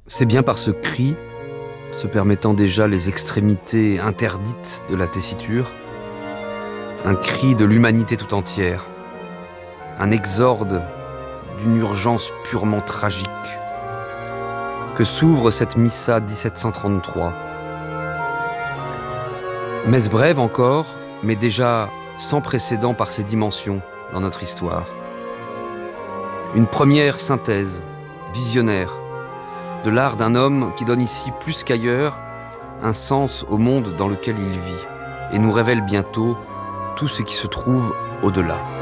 C'est bien par ce cri, se permettant déjà les extrémités interdites de la tessiture, un cri de l'humanité tout entière, un exorde d'une urgence purement tragique, que s'ouvre cette Missa 1733. Messe brève encore, mais déjà sans précédent par ses dimensions dans notre histoire. Une première synthèse, visionnaire, de l'art d'un homme qui donne ici plus qu'ailleurs un sens au monde dans lequel il vit et nous révèle bientôt tout ce qui se trouve au-delà.